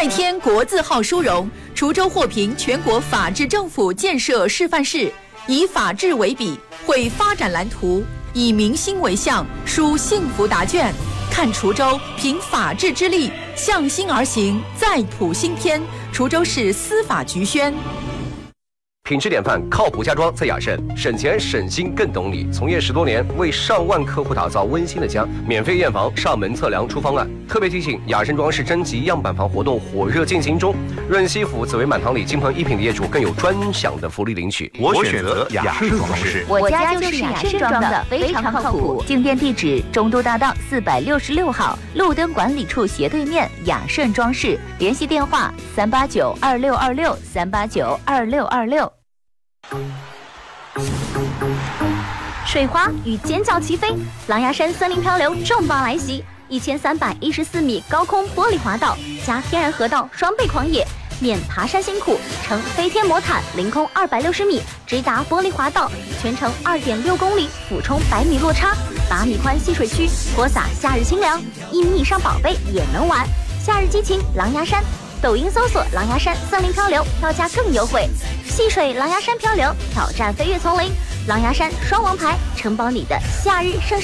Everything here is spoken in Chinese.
再添国字号殊荣，滁州获评全国法治政府建设示范市，以法治为笔，绘发展蓝图，以民心为向，书幸福答卷。看滁州凭法治之力向心而行，再谱新篇。滁州市司法局宣。 品质典范，靠谱家装在雅盛，省钱省心更懂你。从业10多年，为上万客户打造温馨的家，免费验房、上门测量出方案。特别提醒，雅盛装饰征集样板房活动火热进行中，润西府紫薇满堂里金鹏一品的业主更有专享的福利领取。 我选择雅盛装饰， 我家就是雅盛装的，非常靠谱。进店地址：中都大道466号，路灯管理处斜对面，雅盛装饰。联系电话：3892626，3892626。 水花与尖叫齐飞，狼牙山森林漂流重磅来袭！1314米高空玻璃滑道加天然河道双倍狂野，免爬山辛苦，乘飞天魔毯凌空260米，直达玻璃滑道，全程2.6公里，俯冲100米落差，8米宽戏水区，泼洒夏日清凉，1米以上宝贝也能玩。夏日激情狼牙山，抖音搜索狼牙山森林漂流，票价更优惠。戏水狼牙山漂流，挑战飞跃丛林，狼牙山双王牌，承包你的夏日盛世。